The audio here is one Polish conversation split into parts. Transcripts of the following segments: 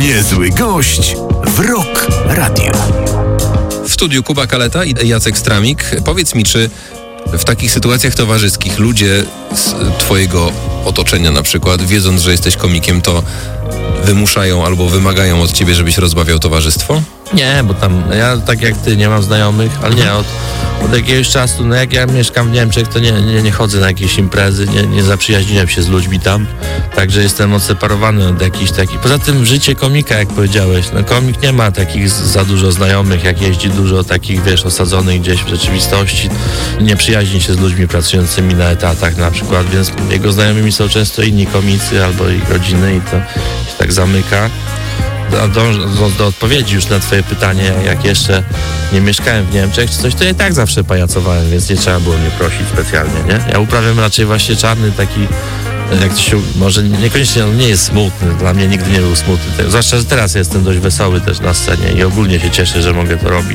Niezły gość w Rock Radio. W studiu Kuba Kaleta i Jacek Stramik. Powiedz mi, czy w takich sytuacjach towarzyskich ludzie z twojego otoczenia na przykład, wiedząc, że jesteś komikiem, to wymuszają albo wymagają od ciebie, żebyś rozbawiał towarzystwo? Nie, bo tam ja tak jak ty nie mam znajomych, ale nie, od jakiegoś czasu, no jak ja mieszkam w Niemczech, to nie chodzę na jakieś imprezy, nie zaprzyjaźniłem się z ludźmi tam, także jestem odseparowany od jakichś takich. Poza tym życie komika, jak powiedziałeś, no komik nie ma takich za dużo znajomych, jak jeździ dużo takich, wiesz, osadzonych gdzieś w rzeczywistości, nie przyjaźni się z ludźmi pracującymi na etatach na przykład, więc jego znajomymi są często inni komicy albo ich rodziny i to się tak zamyka. Dążąc do odpowiedzi już na twoje pytanie, jak jeszcze nie mieszkałem w Niemczech czy coś, to ja i tak zawsze pajacowałem, więc nie trzeba było mnie prosić specjalnie, nie? Ja uprawiam raczej właśnie czarny taki, jak to się, może niekoniecznie, on nie jest smutny, dla mnie nigdy nie był smutny, zwłaszcza, że teraz jestem dość wesoły też na scenie i ogólnie się cieszę, że mogę to robić,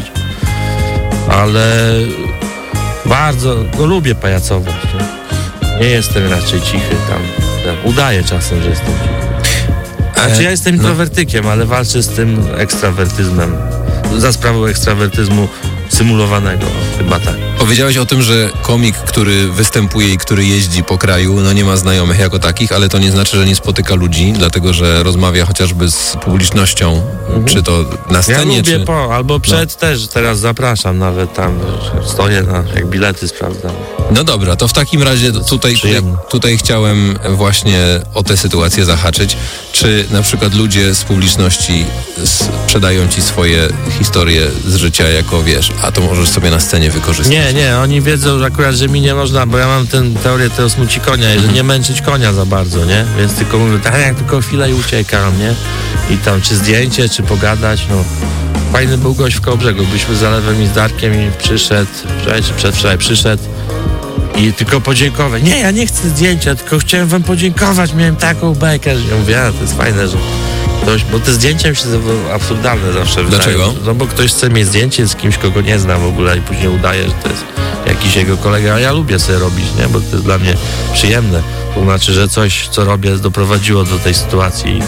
ale bardzo, lubię pajacować, nie jestem raczej cichy tam, udaję czasem, że jestem cichy. Znaczy ja jestem introwertykiem, ale walczę z tym ekstrawertyzmem, za sprawą ekstrawertyzmu symulowanego, chyba tak. Powiedziałeś o tym, że komik, który występuje i który jeździ po kraju, no nie ma znajomych jako takich, ale to nie znaczy, że nie spotyka ludzi, dlatego że rozmawia chociażby z publicznością, czy to na scenie, ja lubię czy... albo przed też, teraz zapraszam nawet tam, stoję jak bilety sprawdzam. No dobra, to w takim razie tutaj chciałem właśnie o tę sytuację zahaczyć. Czy na przykład ludzie z publiczności sprzedają ci swoje historie z życia jako, wiesz, a to możesz sobie na scenie wykorzystać? Nie, oni wiedzą, że akurat, że mi nie można, bo ja mam tę teorię tego smuci konia, że nie męczyć konia za bardzo, nie? Więc tylko mówię, tak jak tylko chwilę i uciekam, nie? I tam czy zdjęcie, czy pogadać, no. Fajny był gość w Kołobrzegu, byliśmy z Zalewem i z Darkiem i przyszedł, przedwczoraj przyszedł i tylko podziękować. Nie, ja nie chcę zdjęcia, tylko chciałem wam podziękować, miałem taką bekę, że ja mówię, to jest fajne, że ktoś, bo te zdjęcia mi się absurdalne zawsze wydają. Dlaczego? No bo ktoś chce mieć zdjęcie z kimś, kogo nie zna w ogóle i później udaje, że to jest jakiś jego kolega, a ja lubię sobie robić, nie? Bo to jest dla mnie przyjemne. To znaczy, że coś, co robię, doprowadziło do tej sytuacji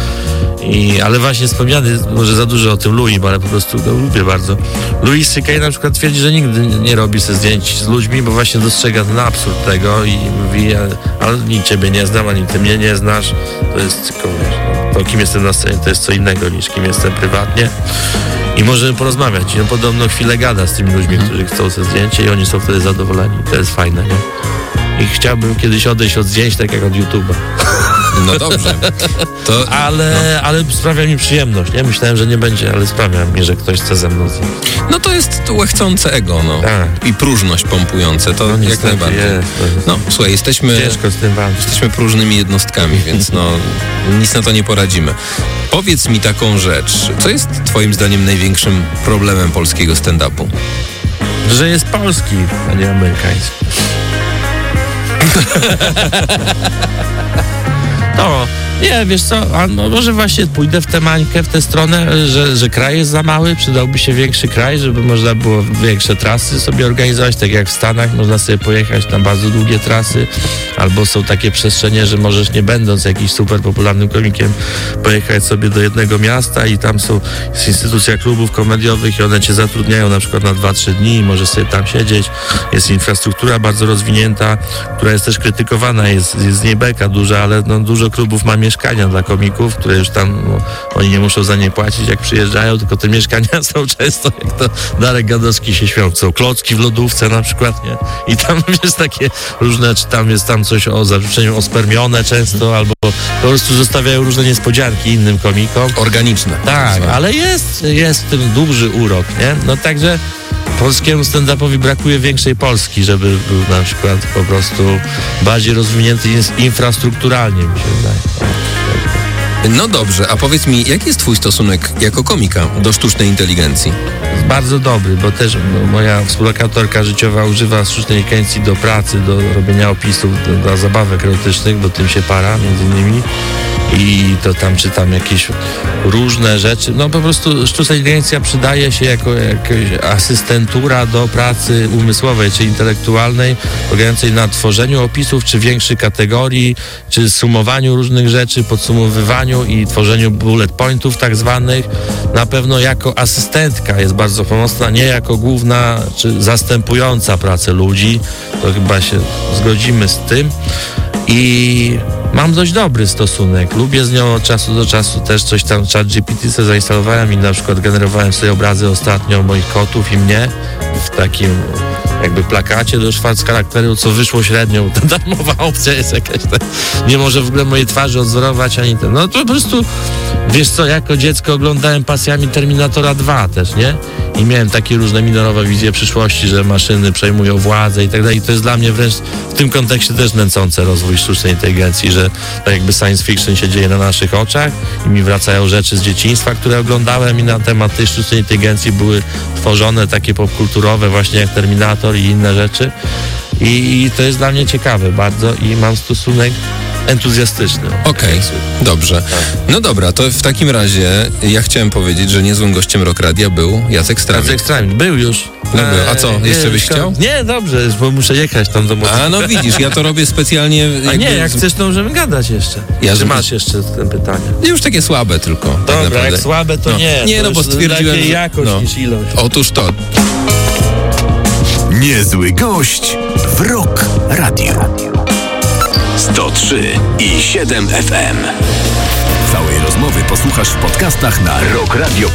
ale właśnie wspomniany, może za dużo o tym Louis, ale po prostu lubię bardzo. Louis C.K. na przykład twierdzi, że nigdy nie robi sobie zdjęć z ludźmi, bo właśnie dostrzega ten absurd tego i mówi, ale ani ciebie nie znam, ani ty mnie nie znasz. To jest to, kim jestem na scenie, to jest co innego niż kim jestem prywatnie. I możemy porozmawiać. I on podobno chwilę gada z tymi ludźmi, którzy chcą sobie zdjęcie i oni są wtedy zadowoleni. To jest fajne, nie? I chciałbym kiedyś odejść od zdjęć, tak jak od YouTube'a. No dobrze. Ale sprawia mi przyjemność, nie? Myślałem, że nie będzie, ale sprawia mi, że ktoś chce ze mną zdjęć. No to jest łechcące ego, no. Tak. I próżność pompujące, to jak najbardziej. No słuchaj, ciężko z tym walczyć. Jesteśmy próżnymi jednostkami, więc nic na to nie poradzimy. Powiedz mi taką rzecz. Co jest twoim zdaniem największym problemem polskiego stand-upu? Że jest polski, a nie amerykański. No, nie, wiesz co, może właśnie pójdę w tę mańkę, w tę stronę, że kraj jest za mały, przydałby się większy kraj, żeby można było większe trasy sobie organizować, tak jak w Stanach, można sobie pojechać na bardzo długie trasy, albo są takie przestrzenie, że możesz nie będąc jakimś super popularnym komikiem pojechać sobie do jednego miasta i tam jest instytucja klubów komediowych i one cię zatrudniają na przykład na 2-3 dni i możesz sobie tam siedzieć, jest infrastruktura bardzo rozwinięta, która jest też krytykowana, jest z niej beka duża, ale dużo klubów ma mieszkania dla komików, które już tam, oni nie muszą za nie płacić, jak przyjeżdżają, tylko te mieszkania są często, jak to Darek Gadowski się śmiał, są klocki w lodówce na przykład, nie? I tam jest takie różne, czy tam jest coś o zażyczeniu ospermione często, albo po prostu zostawiają różne niespodzianki innym komikom. Organiczne. Tak, ale jest w tym duży urok, nie? No także polskiemu stand-upowi brakuje większej Polski, żeby był na przykład po prostu bardziej rozwinięty infrastrukturalnie, mi się wydaje. No dobrze, a powiedz mi, jaki jest twój stosunek jako komika do sztucznej inteligencji? Bardzo dobry, bo też moja współlokatorka życiowa używa sztucznej inteligencji do pracy, do robienia opisów, do zabawek erotycznych, bo tym się para między innymi. i to tam czytam jakieś różne rzeczy. No po prostu sztuczna inteligencja przydaje się jako jakaś asystentura do pracy umysłowej czy intelektualnej, polegającej na tworzeniu opisów czy większych kategorii, czy sumowaniu różnych rzeczy, podsumowywaniu i tworzeniu bullet pointów tak zwanych. Na pewno jako asystentka jest bardzo pomocna, nie jako główna czy zastępująca pracę ludzi. To chyba się zgodzimy z tym. I mam dość dobry stosunek. Lubię z nią od czasu do czasu też coś tam, ChatGPT sobie zainstalowałem i na przykład generowałem sobie obrazy ostatnio moich kotów i mnie w takim jakby plakacie do charakteru, co wyszło średnio. Ta darmowa opcja jest jakaś nie może w ogóle mojej twarzy odzorować ani ten. No to po prostu, wiesz co, jako dziecko oglądałem pasjami Terminatora 2 też, nie? I miałem takie różne minorowe wizje przyszłości, że maszyny przejmują władzę i tak dalej. I to jest dla mnie wręcz w tym kontekście też nęcące rozwój sztucznej inteligencji, że tak jakby science fiction się dzieje na naszych oczach i mi wracają rzeczy z dzieciństwa, które oglądałem i na temat tej sztucznej inteligencji były tworzone takie popkulturowe właśnie jak Terminator i inne rzeczy. I to jest dla mnie ciekawe bardzo i mam stosunek entuzjastyczny. Okej, dobrze. No dobra, to w takim razie ja chciałem powiedzieć, że niezłym gościem Rock Radia był Jacek Stramik. Jacek Stramik był już. No był. A co, jeszcze byś chciał? Nie, dobrze, bo muszę jechać tam do Moskwy. A no widzisz, ja to robię specjalnie. A nie, jak chcesz, to możemy gadać jeszcze. Czy masz jeszcze te pytania? Już takie słabe tylko. Dobra, tak jak słabe, to nie. Nie, no bo stwierdziłem, lepiej jakość niż ilość. Otóż to. Niezły gość w Rock Radio. 103,7 FM. Całej rozmowy posłuchasz w podcastach na rockradio.pl.